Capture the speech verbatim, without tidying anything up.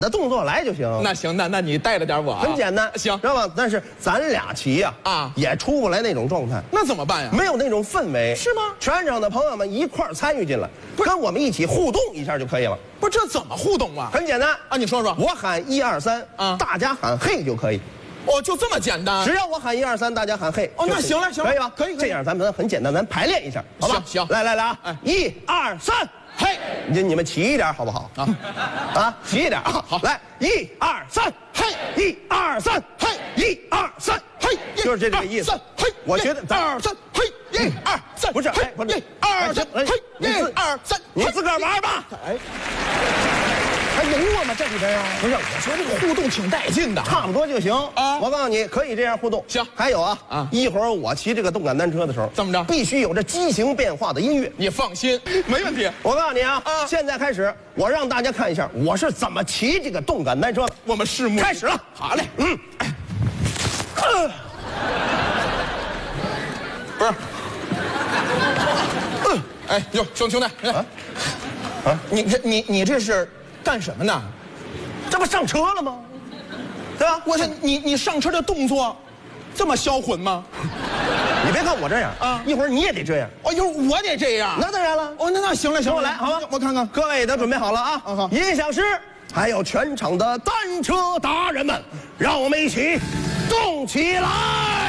的动作来就行。 那行，那那你带着点我啊。 很简单， 行， 知道吧？但是咱俩骑呀，啊，也出不来那种状态。 那怎么办呀？ 没有那种氛围， 是吗？ 全场的朋友们一块儿参与进来，跟我们一起互动一下就可以了。 不是，这怎么互动啊？ 很简单啊，你说说。 我喊一二三，啊，大家喊嘿就可以。 哦，就这么简单？ 只要我喊一二三，大家喊嘿。 哦，那行了，行了， 可以吧？ 可以， 这样咱们很简单，咱排练一下，好吧？ 行行， 来来来啊！哎，一二三。嘿，你你们齐一点好不好？啊啊，齐一点啊！好，来，一二三，嘿，一二三，嘿，一二三，嘿，就是这个意思。嘿，我觉得二三，嘿，一二三， 不是，哎，不是， 一二三，嘿，一二三， 你自个儿玩吧。哎， 还有我吗？这里边啊？不是，我说这个互动挺带劲的， 差不多就行啊。 我告诉你，可以这样互动。 行， 还有啊啊，一会儿我骑这个动感单车的时候， 怎么着？ 必须有这畸形变化的音乐。 你放心，没问题。 我告诉你啊，啊，现在开始，我让大家看一下我是怎么骑这个动感单车的。 我们拭目开始了。 好嘞，嗯。呃、不是。嗯，哎，哟，兄兄弟，啊，啊，你这你你这是干什么呢？ 这不上车了吗？对吧？ 我说你你上车的动作这么销魂吗？ 你别看我这样啊，一会儿你也得这样。 哦，一会儿我得这样。 那当然了。 哦，那那行了行了， 我来，好吧， 我看看。 各位都准备好了啊？ 嗯好。 音响师，还有全场的单车达人们，让我们一起动起来！